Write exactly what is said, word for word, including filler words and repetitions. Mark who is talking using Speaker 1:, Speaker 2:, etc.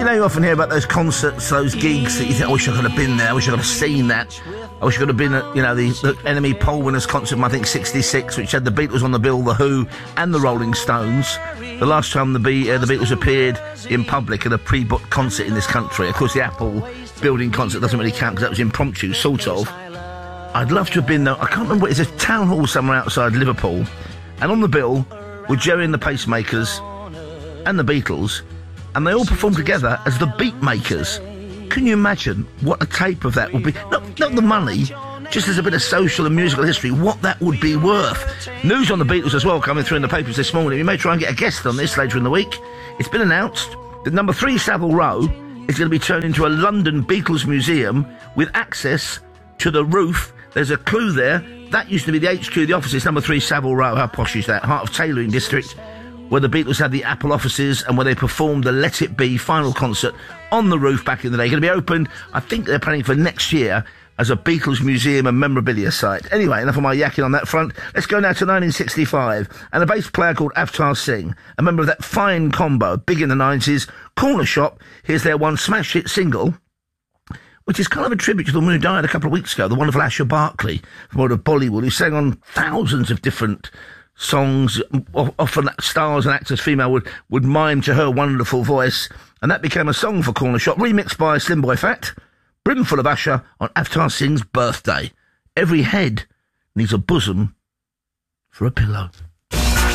Speaker 1: know you often hear about those concerts, those gigs that you think, I wish I could have been there, I wish I could have seen that. I wish I could have been at, you know, the, the Enemy Poll Winners concert from, I think, sixty-six, which had the Beatles on the bill, The Who, and the Rolling Stones. The last time the, Be- uh, the Beatles appeared in public at a pre-booked concert in this country. Of course, the Apple building concert doesn't really count because that was impromptu, sort of. I'd love to have been there. I can't remember, it's a town hall somewhere outside Liverpool, and on the bill were Jerry and the Pacemakers and the Beatles, and they all performed together as the Beatmakers. Can you imagine what a tape of that would be? Not, not the money, just as a bit of social and musical history, what that would be worth. News on the Beatles as well coming through in the papers this morning. We may try and get a guest on this later in the week. It's been announced that number three Savile Row is going to be turned into a London Beatles museum with access to the roof. There's a clue there. That used to be the H Q, the offices, number three Savile Row. How posh is that? Heart of Tailoring District, where the Beatles had the Apple offices and where they performed the Let It Be final concert on the roof back in the day. Going to be opened, I think they're planning for next year, as a Beatles museum and memorabilia site. Anyway, enough of my yakking on that front. Let's go now to nineteen sixty-five. And a bass player called Avtar Singh, a member of that fine combo, big in the nineties, Corner Shop. Here's their one smash hit single, which is kind of a tribute to the woman who died a couple of weeks ago, the wonderful Asha Barkley from out of Bollywood, who sang on thousands of different songs. Often stars and actors, female, would, would mime to her wonderful voice, and that became a song for Corner Shop, remixed by Slim Boy Fat, brimful of Asha on Avtar Singh's birthday. Every head needs a bosom for a pillow.